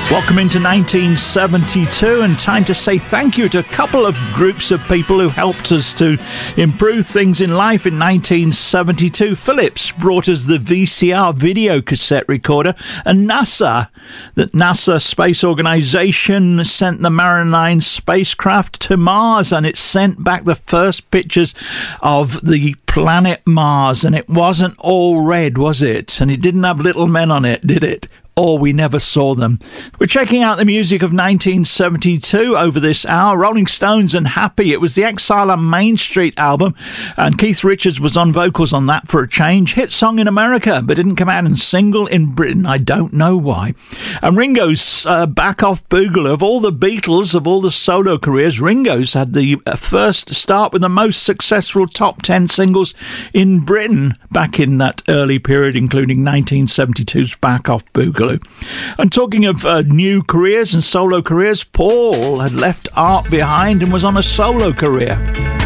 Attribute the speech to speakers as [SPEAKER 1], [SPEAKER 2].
[SPEAKER 1] Welcome into 1972, and time to say thank you to a couple of groups of people who helped us to improve things in life in 1972. Philips brought us the VCR video cassette recorder, and NASA, the NASA Space Organization, sent the Mariner 9 spacecraft to Mars, and it sent back the first pictures of the planet Mars, and it wasn't all red, was it? And it didn't have little men on it, did it? Or we never saw them. We're checking out the music of 1972 over this hour. Rolling Stones and Happy. It was the Exile on Main Street album, and Keith Richards was on vocals on that for a change. Hit song in America, but didn't come out in single in Britain. I don't know why. And Ringo's Back Off Boogaloo. Of all the Beatles, of all the solo careers, Ringo's had the first start with the most successful top 10 singles in Britain back in that early period, including 1972's Back Off Boogaloo. And talking of new careers and solo careers, Paul had left art behind and was on a solo career.